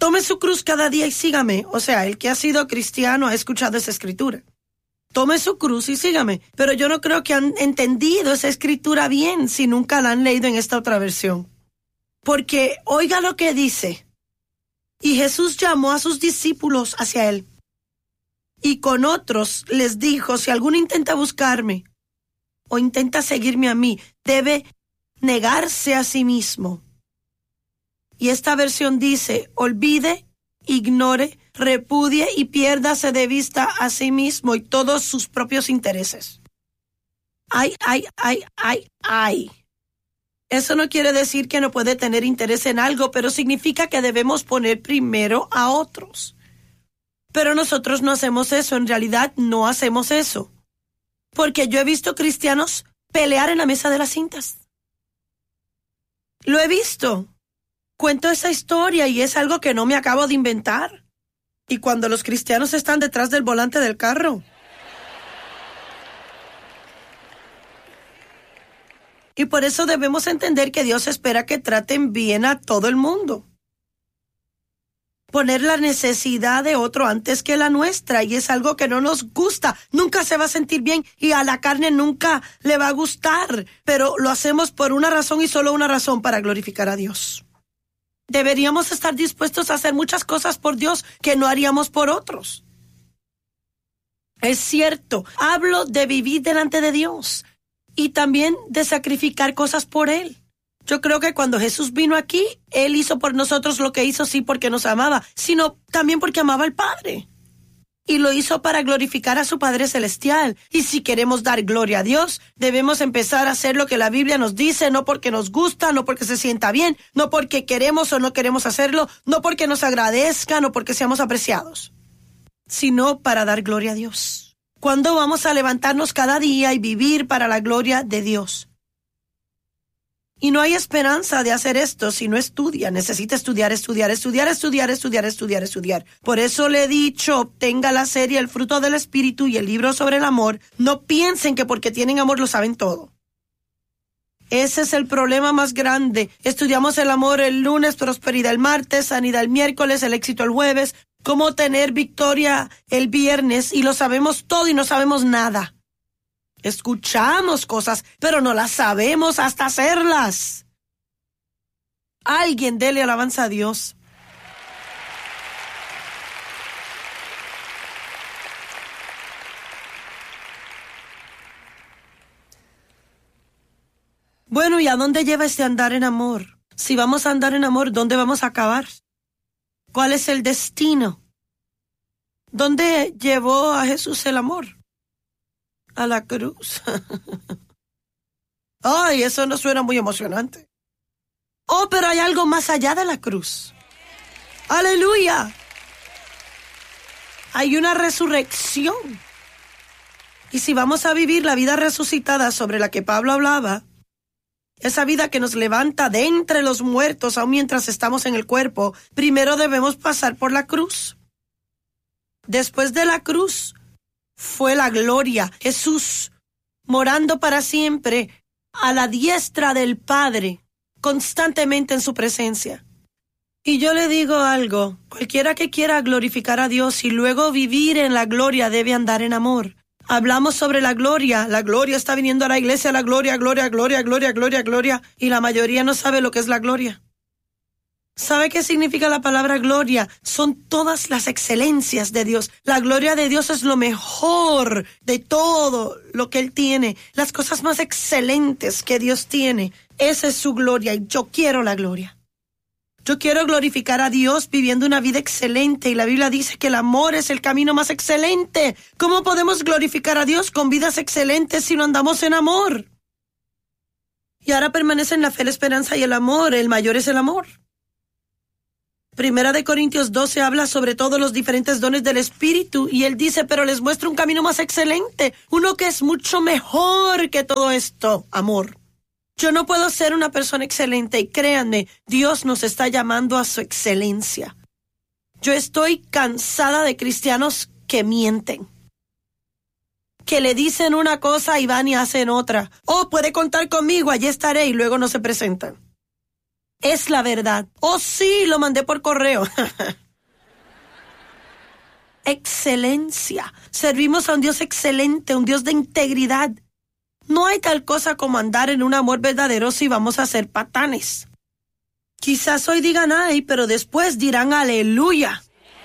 Tome su cruz cada día y sígame. O sea, el que ha sido cristiano ha escuchado esa escritura. Tome su cruz y sígame. Pero yo no creo que han entendido esa escritura bien si nunca la han leído en esta otra versión. Porque oiga lo que dice. Y Jesús llamó a sus discípulos hacia él. Y con otros les dijo, si alguno intenta buscarme o intenta seguirme a mí, debe negarse a sí mismo. Y esta versión dice, olvide, ignore, repudie y piérdase de vista a sí mismo y todos sus propios intereses. Ay. Eso no quiere decir que no puede tener interés en algo, pero significa que debemos poner primero a otros. Pero nosotros no hacemos eso, en realidad no hacemos eso. Porque yo he visto cristianos pelear en la mesa de las cintas. Lo he visto. Cuento esa historia y es algo que no me acabo de inventar. Y cuando los cristianos están detrás del volante del carro. Y por eso debemos entender que Dios espera que traten bien a todo el mundo. Poner la necesidad de otro antes que la nuestra, y es algo que no nos gusta. Nunca se va a sentir bien y a la carne nunca le va a gustar. Pero lo hacemos por una razón y solo una razón, para glorificar a Dios. Deberíamos estar dispuestos a hacer muchas cosas por Dios que no haríamos por otros. Es cierto, hablo de vivir delante de Dios y también de sacrificar cosas por Él. Yo creo que cuando Jesús vino aquí, Él hizo por nosotros lo que hizo, sí porque nos amaba, sino también porque amaba al Padre. Y lo hizo para glorificar a su Padre Celestial. Y si queremos dar gloria a Dios, debemos empezar a hacer lo que la Biblia nos dice, no porque nos gusta, no porque se sienta bien, no porque queremos o no queremos hacerlo, no porque nos agradezca, no porque seamos apreciados, sino para dar gloria a Dios. ¿Cuándo vamos a levantarnos cada día y vivir para la gloria de Dios? Y no hay esperanza de hacer esto si no estudia. Necesita estudiar. Por eso le he dicho, obtenga la serie El fruto del Espíritu y el libro sobre el amor. No piensen que porque tienen amor lo saben todo. Ese es el problema más grande. Estudiamos el amor el lunes, prosperidad el martes, sanidad el miércoles, el éxito el jueves, cómo tener victoria el viernes, y lo sabemos todo y no sabemos nada. Escuchamos cosas, pero no las sabemos hasta hacerlas. Alguien dele alabanza a Dios. Bueno, ¿y a dónde lleva este andar en amor? Si vamos a andar en amor, ¿dónde vamos a acabar? ¿Cuál es el destino? ¿Dónde llevó a Jesús el amor? A la cruz. Ay, eso no suena muy emocionante. Oh, pero hay algo más allá de la cruz. ¡Aleluya! Hay una resurrección. Y si vamos a vivir la vida resucitada sobre la que Pablo hablaba, esa vida que nos levanta de entre los muertos aun mientras estamos en el cuerpo, primero debemos pasar por la cruz. Después de la cruz fue la gloria, Jesús morando para siempre a la diestra del Padre, constantemente en su presencia. Y yo le digo algo, cualquiera que quiera glorificar a Dios y luego vivir en la gloria debe andar en amor. Hablamos sobre la gloria está viniendo a la iglesia, la gloria, y la mayoría no sabe lo que es la gloria. ¿Sabe qué significa la palabra gloria? Son todas las excelencias de Dios. La gloria de Dios es lo mejor de todo lo que Él tiene. Las cosas más excelentes que Dios tiene. Esa es su gloria y yo quiero la gloria. Yo quiero glorificar a Dios viviendo una vida excelente y la Biblia dice que el amor es el camino más excelente. ¿Cómo podemos glorificar a Dios con vidas excelentes si no andamos en amor? Y ahora permanecen la fe, la esperanza y el amor. El mayor es el amor. Primera de Corintios 12 habla sobre todos los diferentes dones del Espíritu y él dice, pero les muestro un camino más excelente, uno que es mucho mejor que todo esto, amor. Yo no puedo ser una persona excelente y créanme, Dios nos está llamando a su excelencia. Yo estoy cansada de cristianos que mienten, que le dicen una cosa y van y hacen otra. Oh, puede contar conmigo, allí estaré, y luego no se presentan. Es la verdad. Oh, sí, lo mandé por correo. Excelencia. Servimos a un Dios excelente, un Dios de integridad. No hay tal cosa como andar en un amor verdadero si vamos a ser patanes. Quizás hoy digan ay, pero después dirán aleluya.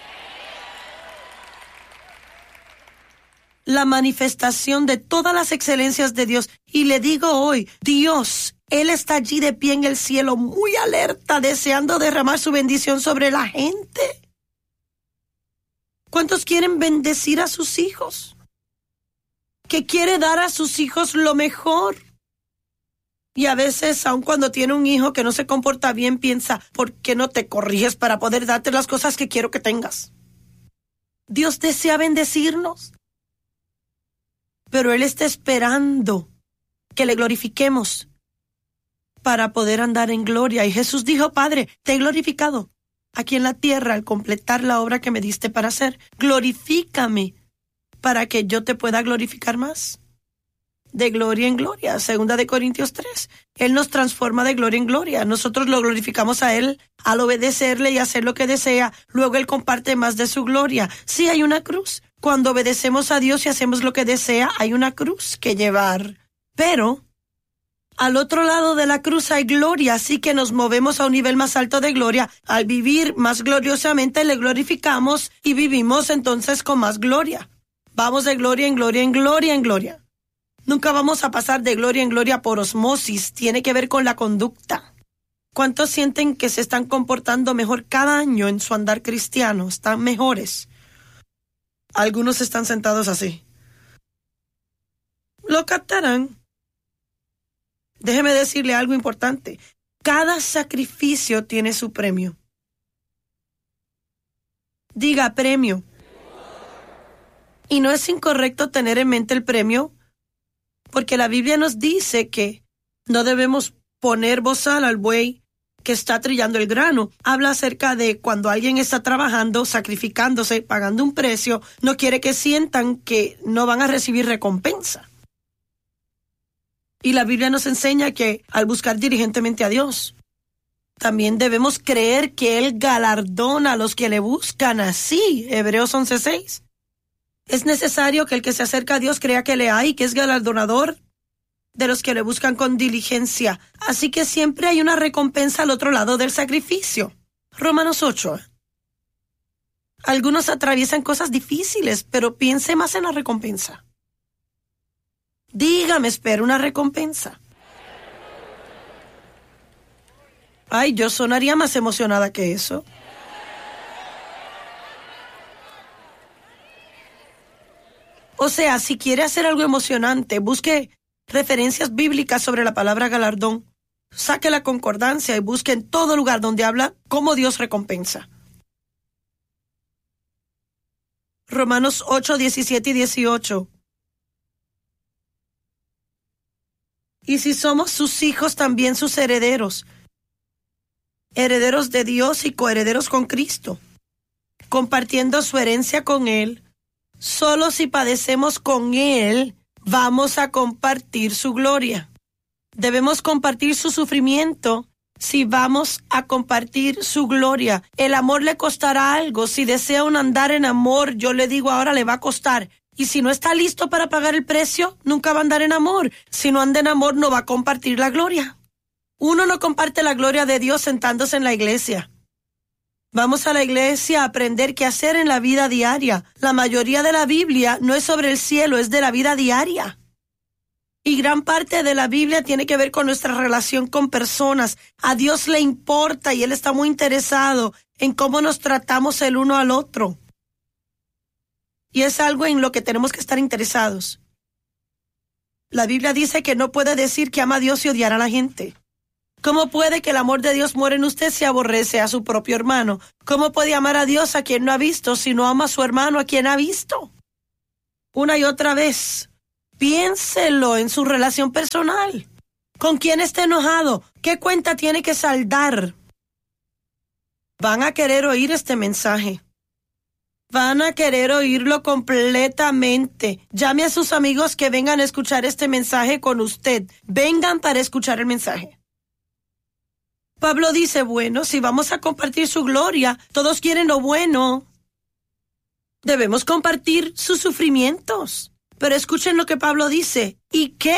La manifestación de todas las excelencias de Dios. Y le digo hoy, Dios, Él está allí de pie en el cielo, muy alerta, deseando derramar su bendición sobre la gente. ¿Cuántos quieren bendecir a sus hijos? Que quiere dar a sus hijos lo mejor. Y a veces, aun cuando tiene un hijo que no se comporta bien, piensa, ¿por qué no te corriges para poder darte las cosas que quiero que tengas? Dios desea bendecirnos. Pero Él está esperando que le glorifiquemos para poder andar en gloria. Y Jesús dijo, Padre, te he glorificado aquí en la tierra al completar la obra que me diste para hacer. Glorifícame para que yo te pueda glorificar más. De gloria en gloria. 2 Corintios 3. Él nos transforma de gloria en gloria. Nosotros lo glorificamos a Él al obedecerle y hacer lo que desea. Luego Él comparte más de su gloria. Sí, hay una cruz. Cuando obedecemos a Dios y hacemos lo que desea, hay una cruz que llevar. Pero al otro lado de la cruz hay gloria, así que nos movemos a un nivel más alto de gloria. Al vivir más gloriosamente le glorificamos y vivimos entonces con más gloria. Vamos de gloria en gloria en gloria en gloria. Nunca vamos a pasar de gloria en gloria por osmosis. Tiene que ver con la conducta. ¿Cuántos sienten que se están comportando mejor cada año en su andar cristiano? Están mejores. Algunos están sentados así. Lo captarán. Déjeme decirle algo importante. Cada sacrificio tiene su premio. Diga premio. Y no es incorrecto tener en mente el premio, porque la Biblia nos dice que no debemos poner bozal al buey que está trillando el grano. Habla acerca de cuando alguien está trabajando, sacrificándose, pagando un precio, no quiere que sientan que no van a recibir recompensa. Y la Biblia nos enseña que al buscar diligentemente a Dios, también debemos creer que Él galardona a los que le buscan así. Hebreos 11:6. Es necesario que el que se acerca a Dios crea que le hay, que es galardonador de los que le buscan con diligencia. Así que siempre hay una recompensa al otro lado del sacrificio. Romanos 8. Algunos atraviesan cosas difíciles, pero piense más en la recompensa. Dígame, espero una recompensa. Ay, yo sonaría más emocionada que eso. O sea, si quiere hacer algo emocionante, busque referencias bíblicas sobre la palabra galardón. Saque la concordancia y busque en todo lugar donde habla cómo Dios recompensa. Romanos 8, 17 y 18. Y si somos sus hijos, también sus herederos. Herederos de Dios y coherederos con Cristo, compartiendo su herencia con Él. Solo si padecemos con Él, vamos a compartir su gloria. Debemos compartir su sufrimiento si vamos a compartir su gloria. El amor le costará algo. Si desea un andar en amor, yo le digo ahora le va a costar. Y si no está listo para pagar el precio, nunca va a andar en amor. Si no anda en amor, no va a compartir la gloria. Uno no comparte la gloria de Dios sentándose en la iglesia. Vamos a la iglesia a aprender qué hacer en la vida diaria. La mayoría de la Biblia no es sobre el cielo, es de la vida diaria. Y gran parte de la Biblia tiene que ver con nuestra relación con personas. A Dios le importa y Él está muy interesado en cómo nos tratamos el uno al otro. Y es algo en lo que tenemos que estar interesados. La Biblia dice que no puede decir que ama a Dios y odiar a la gente. ¿Cómo puede que el amor de Dios muera en usted si aborrece a su propio hermano? ¿Cómo puede amar a Dios a quien no ha visto si no ama a su hermano a quien ha visto? Una y otra vez, piénselo en su relación personal. ¿Con quién está enojado? ¿Qué cuenta tiene que saldar? Van a querer oír este mensaje. Van a querer oírlo completamente. Llame a sus amigos que vengan a escuchar este mensaje con usted. Vengan para escuchar el mensaje. Pablo dice, bueno, si vamos a compartir su gloria, todos quieren lo bueno. Debemos compartir sus sufrimientos. Pero escuchen lo que Pablo dice. ¿Y qué?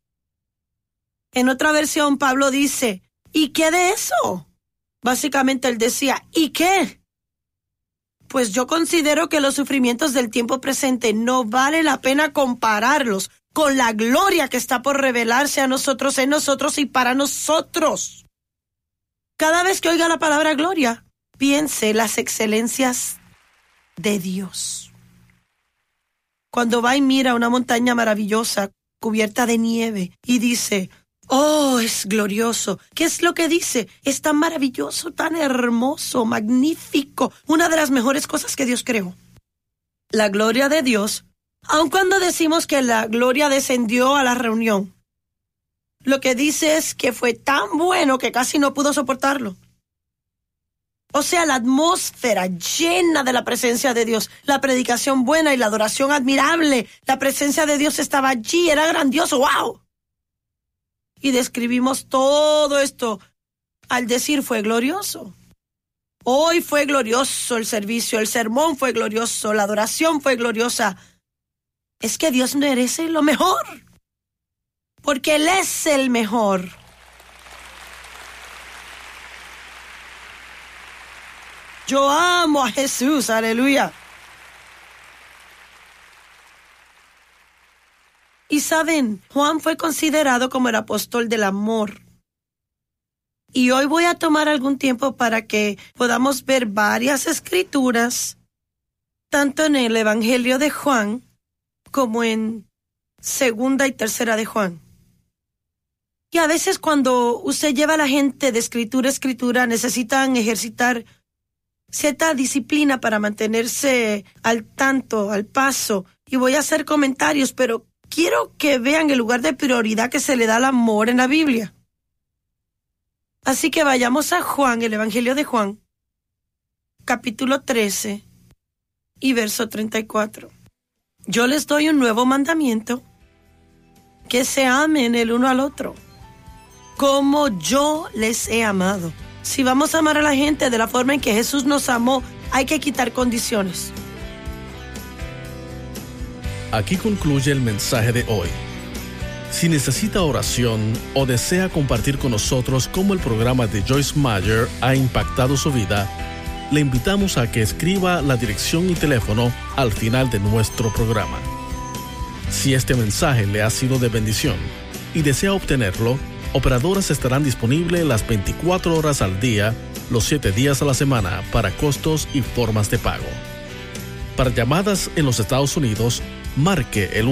En otra versión, Pablo dice, ¿y qué de eso? Básicamente él decía, ¿y qué? Pues yo considero que los sufrimientos del tiempo presente no vale la pena compararlos con la gloria que está por revelarse a nosotros, en nosotros y para nosotros. Cada vez que oiga la palabra gloria, piense las excelencias de Dios. Cuando va y mira una montaña maravillosa cubierta de nieve y dice, oh, es glorioso. ¿Qué es lo que dice? Es tan maravilloso, tan hermoso, magnífico. Una de las mejores cosas que Dios creó. La gloria de Dios, aun cuando decimos que la gloria descendió a la reunión, lo que dice es que fue tan bueno que casi no pudo soportarlo. O sea, la atmósfera llena de la presencia de Dios, la predicación buena y la adoración admirable. La presencia de Dios estaba allí, era grandioso, ¡wow! Y describimos todo esto al decir fue glorioso. Hoy fue glorioso el servicio, el sermón fue glorioso, la adoración fue gloriosa. Es que Dios merece lo mejor, porque Él es el mejor. Yo amo a Jesús, aleluya. Y saben, Juan fue considerado como el apóstol del amor. Y hoy voy a tomar algún tiempo para que podamos ver varias escrituras, tanto en el Evangelio de Juan como en Segunda y Tercera de Juan. Y a veces cuando usted lleva a la gente de escritura a escritura, necesitan ejercitar cierta disciplina para mantenerse al tanto, al paso. Y voy a hacer comentarios, pero quiero que vean el lugar de prioridad que se le da al amor en la Biblia. Así que vayamos a Juan, el Evangelio de Juan, capítulo 13 y verso 34. Yo les doy un nuevo mandamiento, que se amen el uno al otro, como yo les he amado. Si vamos a amar a la gente de la forma en que Jesús nos amó, hay que quitar condiciones. Aquí concluye el mensaje de hoy. Si necesita oración o desea compartir con nosotros cómo el programa de Joyce Meyer ha impactado su vida, le invitamos a que escriba la dirección y teléfono al final de nuestro programa. Si este mensaje le ha sido de bendición y desea obtenerlo, operadoras estarán disponibles las 24 horas al día, los 7 días a la semana para costos y formas de pago. Para llamadas en los Estados Unidos, marque el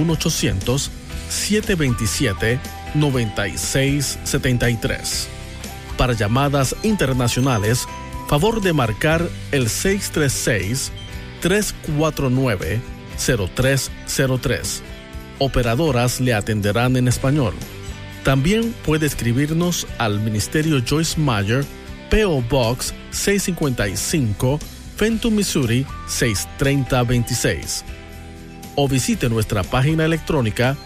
1-800-727-9673. Para llamadas internacionales, favor de marcar el 636-349-0303. Operadoras le atenderán en español. También puede escribirnos al Ministerio Joyce Meyer, P.O. Box 655, Fenton, Missouri 63026. O visite nuestra página electrónica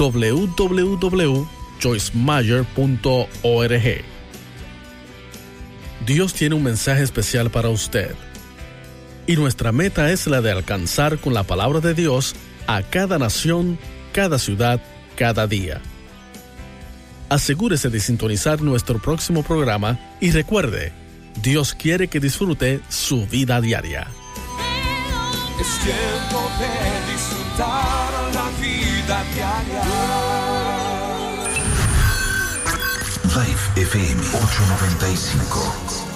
www.joycemeyer.org. Dios tiene un mensaje especial para usted. Y nuestra meta es la de alcanzar con la palabra de Dios a cada nación, cada ciudad, cada día. Asegúrese de sintonizar nuestro próximo programa y recuerde, Dios quiere que disfrute su vida diaria. Es tiempo de disfrutar la vida diaria. Live FM 895.